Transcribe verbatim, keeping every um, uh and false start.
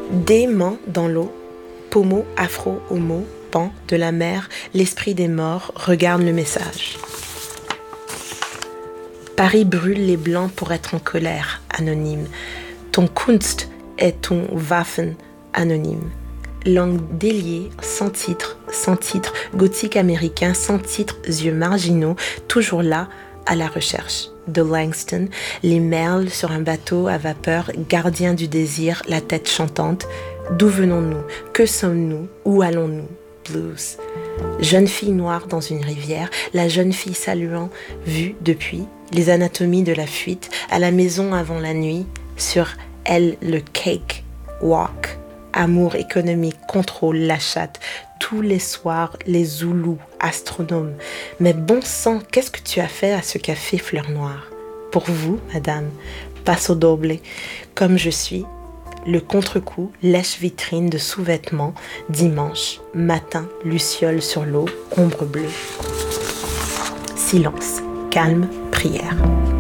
Dément dans l'eau, pommeau, afro, homo, pan de la mer, l'esprit des morts regarde le message. Paris brûle les blancs pour être en colère, anonyme. Ton Kunst est ton Waffen, anonyme. Langue déliée, sans titre, sans titre, gothique américain, sans titre, yeux marginaux, toujours là, à la recherche. De Langston, les merles sur un bateau à vapeur, gardien du désir, la tête chantante. D'où venons-nous? Que sommes-nous? Où allons-nous? Blues. Jeune fille noire dans une rivière, la jeune fille saluant, vue depuis, les anatomies de la fuite, à la maison avant la nuit, sur elle le cake, walk. Amour économique, contrôle, la chatte, tous les soirs, les Zoulous, astronomes. Mais bon sang, qu'est-ce que tu as fait à ce café Fleur Noire? Pour vous, madame, passo doble, comme je suis, le contre-coup, lèche-vitrine de sous-vêtements, dimanche, matin, luciole sur l'eau, ombre bleue. Silence, calme, prière.